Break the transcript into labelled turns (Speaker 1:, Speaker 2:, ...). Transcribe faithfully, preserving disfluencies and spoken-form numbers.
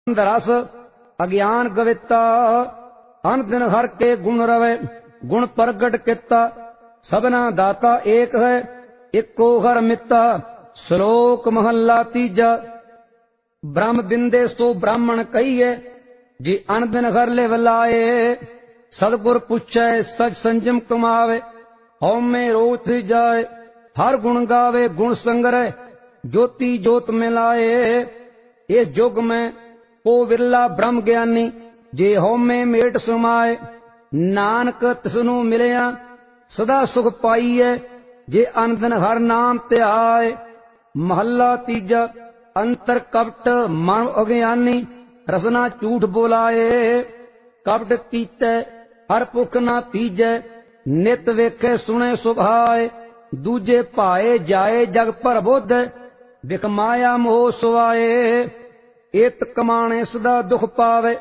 Speaker 1: रस अज्ञान गविता, अन दिन हर के गुण रवे, गुण प्रगट किता। सबना दाता एक है, इको हर मिता। श्लोक महला तीजा। ब्रह्म बिंदे सो ब्राह्मण कहिए, जी अन दिन हर ले वलाए। सदगुर पूछे सच संजम कमावे, हौमे रोथ जाए। हर गुण गावे गुण संग्रह, ज्योति जोत मिलाए। इस युग में को विरला ब्रह्म ज्ञानी, जे हौमे मेट समाए। नानक तिसनु मिलिया सदा सुख पाईए, जे अन दिन हर नाम ध्याए। महला तीजा। अंतर कपट मन अज्ञानी, रसना झूठ बोलाए। कपट कीते हर पुख ना पीजै, नित वेखे सुने सुभाए। दूजे भाए जाए जग भर बुध, बिख माया मोह सुआए। इत कमाणे सदा दुख पावे,